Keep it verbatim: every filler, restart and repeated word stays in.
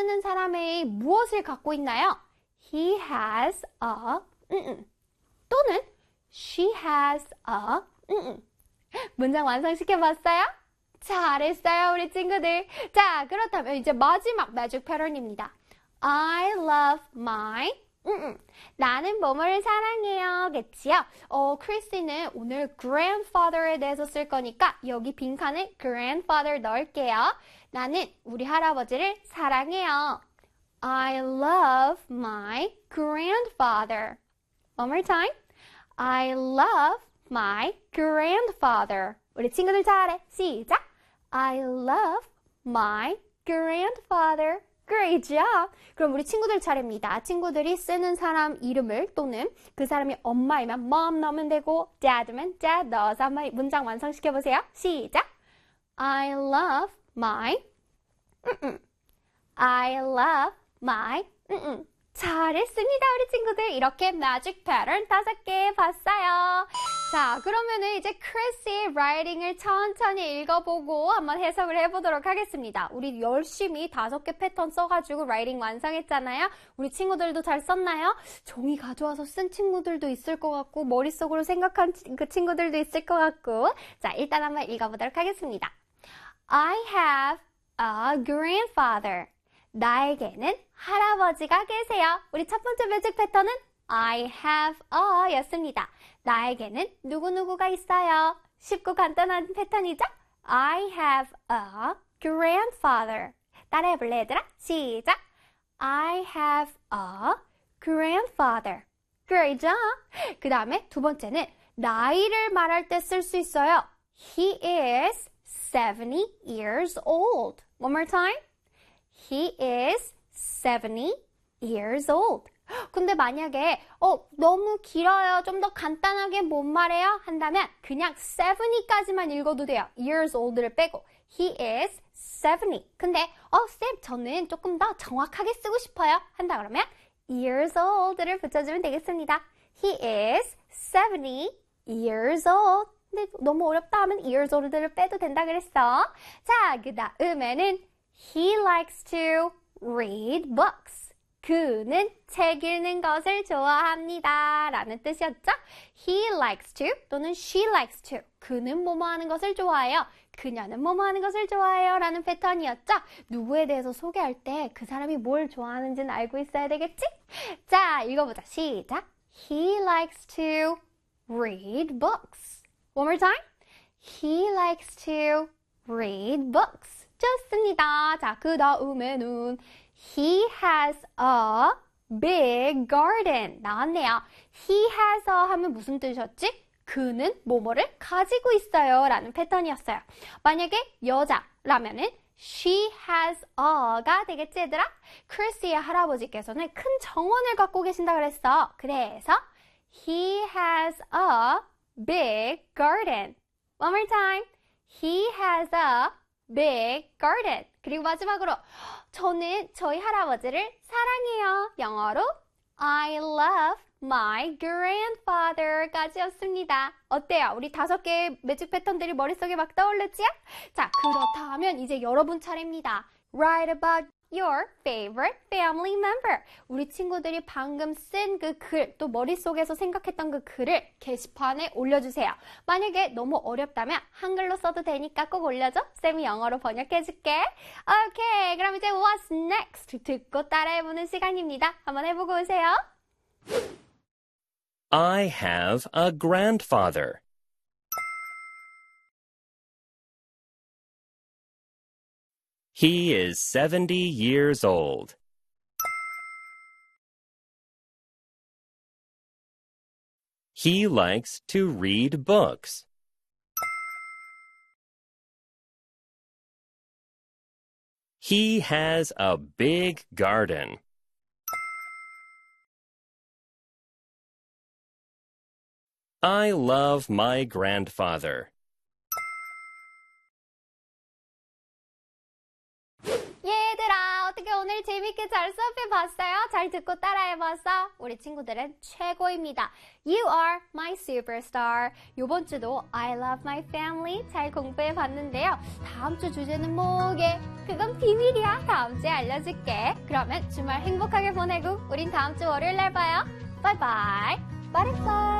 쓰는 사람의 무엇을 갖고 있나요? He has a 음, 음. 또는 she has a 음, 음. 문장 완성시켜봤어요? 잘했어요, 우리 친구들. 자, 그렇다면 이제 마지막 매직 패턴입니다. I love my 음, 음. 나는 뭐뭐를 사랑해요. 겠지요? 어, 크리스티는 오늘 grandfather에 대해서 쓸 거니까 여기 빈칸에 grandfather 넣을게요. 나는 우리 할아버지를 사랑해요. I love my grandfather. One more time. I love my grandfather. 우리 친구들 잘해. 시작. I love my grandfather. Great job. 그럼 우리 친구들 차례입니다. 친구들이 쓰는 사람 이름을 또는 그 사람이 엄마이면 mom 넣으면 되고 dad면 dad 넣어서 한번 문장 완성시켜보세요. 시작. I love my 음, I love my 음, 잘했습니다, 우리 친구들. 이렇게 매직 패턴 다섯 개 봤어요. 자, 그러면은 이제 크리스의 라이팅을 천천히 읽어보고 한번 해석을 해보도록 하겠습니다. 우리 열심히 다섯 개 패턴 써가지고 라이팅 완성했잖아요. 우리 친구들도 잘 썼나요? 종이 가져와서 쓴 친구들도 있을 것 같고 머릿속으로 생각한 그 친구들도 있을 것 같고. 자, 일단 한번 읽어보도록 하겠습니다. I have a grandfather. 나에게는 할아버지가 계세요. 우리 첫 번째 매직 패턴은 I have a 였습니다. 나에게는 누구누구가 있어요. 쉽고 간단한 패턴이죠? I have a grandfather. 따라해볼래, 얘들아? 시작! I have a grandfather. Great job! 그 다음에 두 번째는 나이를 말할 때 쓸 수 있어요. He is seventy years old. One more time. He is seventy years old. 근데 만약에 어 너무 길어요. 좀 더 간단하게 못 말해요. 한다면 그냥 seventy까지만 읽어도 돼요. years old를 빼고. He is seventy. 근데 어 쌤 저는 조금 더 정확하게 쓰고 싶어요. 한다 그러면 years old를 붙여주면 되겠습니다. He is seventy years old. 근데 너무 어렵다 하면 years old를 빼도 된다 그랬어. 자, 그 다음에는 He likes to read books. 그는 책 읽는 것을 좋아합니다. 라는 뜻이었죠? He likes to 또는 she likes to. 그는 뭐뭐 하는 것을 좋아해요. 그녀는 뭐뭐 하는 것을 좋아해요. 라는 패턴이었죠? 누구에 대해서 소개할 때 그 사람이 뭘 좋아하는지는 알고 있어야 되겠지? 자, 읽어보자. 시작. He likes to read books. One more time. He likes to read books. 좋습니다. 자, 그 다음에는 He has a big garden. 나왔네요. He has a 하면 무슨 뜻이었지? 그는 뭐뭐를 가지고 있어요. 라는 패턴이었어요. 만약에 여자라면은 She has a가 되겠지, 얘들아? 크리스의 할아버지께서는 큰 정원을 갖고 계신다 그랬어. 그래서 He has a big garden. One more time. He has a big garden. 그리고 마지막으로 저는 저희 할아버지를 사랑해요. 영어로 I love my grandfather까지였습니다. 어때요? 우리 다섯 개의 매직 패턴들이 머릿속에 막 떠오르지요? 자, 그렇다면 이제 여러분 차례입니다. Write about your favorite family member. 우리 친구들이 방금 쓴 그 글, 또 머릿속에서 생각했던 그 글을 게시판에 올려주세요. 만약에 너무 어렵다면 한글로 써도 되니까 꼭 올려줘. 쌤이 영어로 번역해줄게. 오케이, 그럼 이제 What's next? 듣고 따라해보는 시간입니다. 한번 해보고 오세요. I have a grandfather. He is seventy years old. He likes to read books. He has a big garden. I love my grandfather. 얘들아, 어떻게 오늘 재밌게 재밌게 잘 수업해봤어요? 잘 듣고 따라해봤어? 우리 친구들은 최고입니다. You are my superstar. 이번 주도 I love my family 잘 공부해봤는데요. 다음 주 주제는 뭐게? 그건 비밀이야. 다음 주에 알려줄게. 그러면 주말 행복하게 보내고 우린 다음 주 월요일 날 봐요. 바이바이. 말했어.